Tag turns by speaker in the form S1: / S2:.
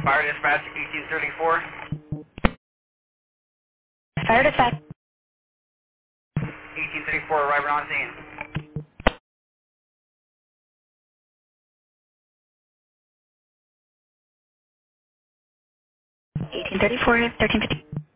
S1: Fire dispatch 1834.
S2: Fire dispatch.
S1: 1834, arriving on scene.
S2: 1834, 1350.